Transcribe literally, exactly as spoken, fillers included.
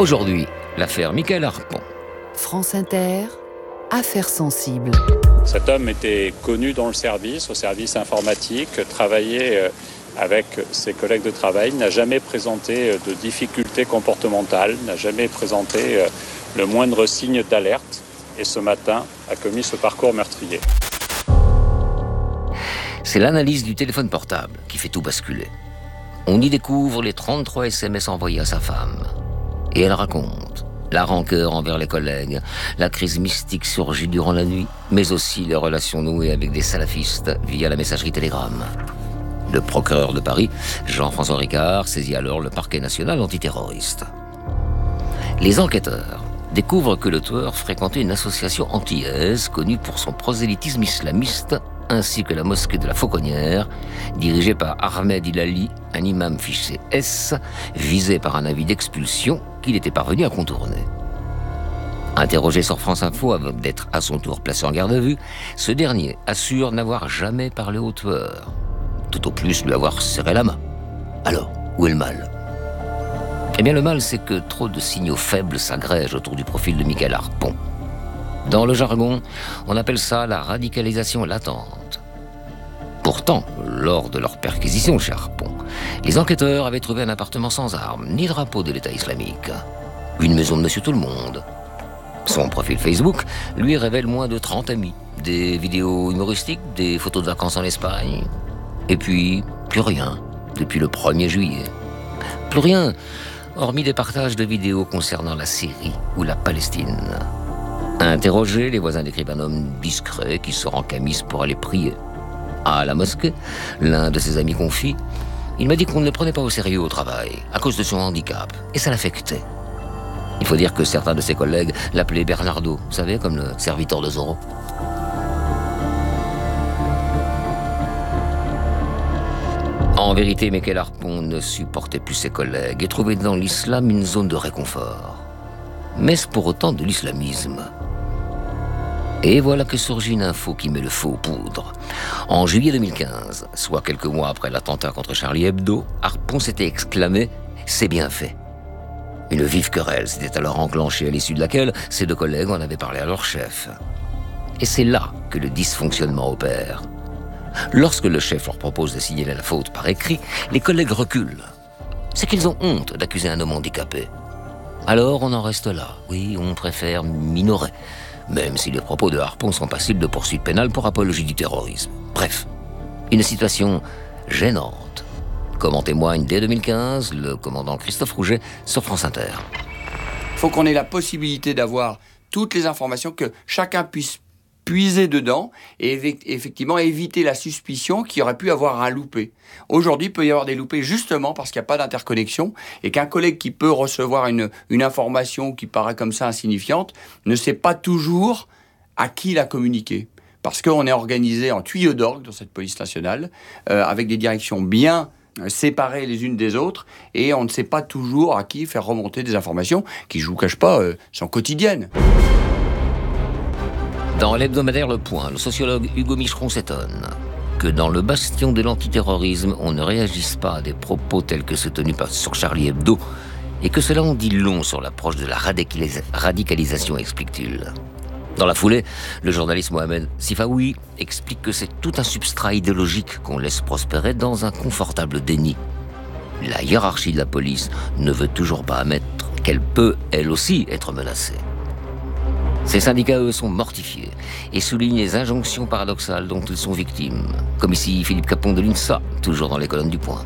Aujourd'hui, l'affaire Michael Harpon. France Inter, affaires sensibles. Cet homme était connu dans le service, au service informatique, travaillait avec ses collègues de travail, n'a jamais présenté de difficultés comportementales, n'a jamais présenté le moindre signe d'alerte et ce matin a commis ce parcours meurtrier. C'est l'analyse du téléphone portable qui fait tout basculer. On y découvre les trente-trois S M S envoyés à sa femme. Et elle raconte la rancœur envers les collègues, la crise mystique surgit durant la nuit, mais aussi les relations nouées avec des salafistes via la messagerie Telegram. Le procureur de Paris, Jean-François Ricard, saisit alors le parquet national antiterroriste. Les enquêteurs découvrent que le tueur fréquentait une association antillaise connue pour son prosélytisme islamiste, ainsi que la mosquée de la Fauconnière, dirigée par Ahmed Hilali, un imam fiché S, visé par un avis d'expulsion qu'il était parvenu à contourner. Interrogé sur France Info avant d'être à son tour placé en garde à vue, ce dernier assure n'avoir jamais parlé au tueur, tout au plus lui avoir serré la main. Alors, où est le mal ? Eh bien, le mal, c'est que trop de signaux faibles s'agrègent autour du profil de Michael Harpon. Dans le jargon, on appelle ça la radicalisation latente. Pourtant, lors de leur perquisition chez Harpon, les enquêteurs avaient trouvé un appartement sans armes, ni drapeau de l'État islamique. Une maison de Monsieur Tout-le-Monde. Son profil Facebook lui révèle moins de trente amis, des vidéos humoristiques, des photos de vacances en Espagne. Et puis, plus rien, depuis le premier juillet. Plus rien, hormis des partages de vidéos concernant la Syrie ou la Palestine. Interrogés, les voisins décrivent un homme discret qui sort en camis pour aller prier. À la mosquée, l'un de ses amis confie « Il m'a dit qu'on ne le prenait pas au sérieux au travail, à cause de son handicap, et ça l'affectait. » Il faut dire que certains de ses collègues l'appelaient Bernardo, vous savez, comme le serviteur de Zorro. En vérité, Michael Harpon ne supportait plus ses collègues et trouvait dans l'islam une zone de réconfort. Mais c'est pour autant de l'islamisme. Et voilà que surgit une info qui met le feu aux poudres. En juillet deux mille quinze, soit quelques mois après l'attentat contre Charlie Hebdo, Harpon s'était exclamé « C'est bien fait ». Une vive querelle s'était alors enclenchée à l'issue de laquelle ses deux collègues en avaient parlé à leur chef. Et c'est là que le dysfonctionnement opère. Lorsque le chef leur propose de signaler la faute par écrit, les collègues reculent. C'est qu'ils ont honte d'accuser un homme handicapé. Alors on en reste là. Oui, on préfère minorer, même si les propos de Harpon sont passibles de poursuites pénales pour apologie du terrorisme. Bref, une situation gênante, comme en témoigne dès deux mille quinze le commandant Christophe Rouget sur France Inter. Il faut qu'on ait la possibilité d'avoir toutes les informations, que chacun puisse puiser dedans et effectivement éviter la suspicion qu'il y aurait pu avoir un loupé. Aujourd'hui, il peut y avoir des loupés justement parce qu'il n'y a pas d'interconnexion et qu'un collègue qui peut recevoir une, une information qui paraît comme ça insignifiante ne sait pas toujours à qui la communiquer. Parce qu'on est organisé en tuyau d'orgue dans cette police nationale, euh, avec des directions bien séparées les unes des autres, et on ne sait pas toujours à qui faire remonter des informations qui, je ne vous cache pas, euh, sont quotidiennes. Dans l'hebdomadaire Le Point, le sociologue Hugo Micheron s'étonne que dans le bastion de l'antiterrorisme, on ne réagisse pas à des propos tels que ceux tenus sur Charlie Hebdo et que cela en dit long sur l'approche de la radicalis- radicalisation, explique-t-il. Dans la foulée, le journaliste Mohamed Sifaoui explique que c'est tout un substrat idéologique qu'on laisse prospérer dans un confortable déni. La hiérarchie de la police ne veut toujours pas admettre qu'elle peut, elle aussi, être menacée. Ces syndicats, eux, sont mortifiés et soulignent les injonctions paradoxales dont ils sont victimes. Comme ici Philippe Capon de l'U N S A, toujours dans les colonnes du Point.